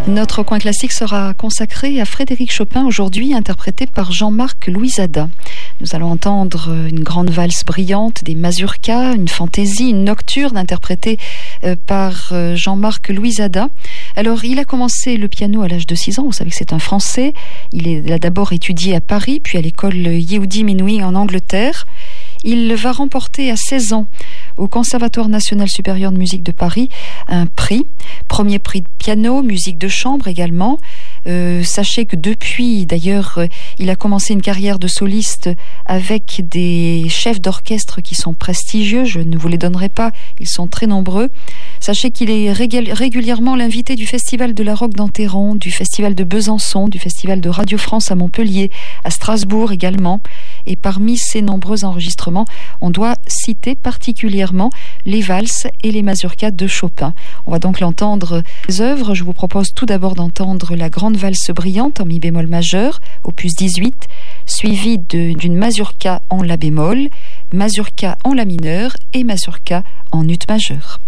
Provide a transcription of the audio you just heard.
Notre coin classique sera consacré à Frédéric Chopin, aujourd'hui interprété par Jean-Marc Louisada. Nous allons entendre une grande valse brillante, des mazurkas, une fantaisie, une nocturne interprétée par Jean-Marc Louisada. Alors, il a commencé le piano à l'âge de 6 ans. Vous savez que c'est un Français. Il a d'abord étudié à Paris, puis à l'école Yehudi Menuhin en Angleterre. Il va remporter à 16 ans au Conservatoire national supérieur de musique de Paris un prix, premier prix de piano, musique de chambre également. Sachez que depuis, d'ailleurs, il a commencé une carrière de soliste avec des chefs d'orchestre qui sont prestigieux. Je ne vous les donnerai pas, ils sont très nombreux. Sachez qu'il est régulièrement l'invité du Festival de la Roque d'Enterron, du Festival de Besançon, du Festival de Radio France à Montpellier, à Strasbourg également. Et parmi ces nombreux enregistrements, on doit citer particulièrement les valses et les mazurkas de Chopin. On va donc l'entendre les œuvres. Je vous propose tout d'abord d'entendre la grande valse brillante en mi bémol majeur, opus 18, suivie d'une mazurka en la bémol, mazurka en la mineur et mazurka en ut majeur.